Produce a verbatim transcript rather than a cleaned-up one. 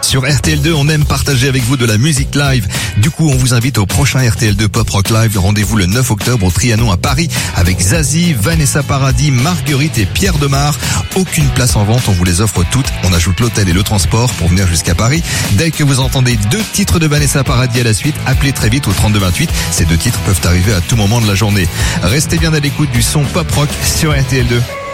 Sur R T L deux, on aime partager avec vous de la musique live. Du coup, on vous invite au prochain R T L deux Pop Rock Live. Rendez-vous le neuf octobre au Trianon à Paris avec Zazie, Vanessa Paradis, Marguerite et Pierre Demar. Aucune place en vente, on vous les offre toutes. On ajoute l'hôtel et le transport pour venir jusqu'à Paris. Dès que vous entendez deux titres de Vanessa Paradis à la suite, appelez très vite au trente-deux vingt-huit. Ces deux titres peuvent arriver à tout moment de la journée. Restez bien à l'écoute du son Pop Rock sur R T L deux.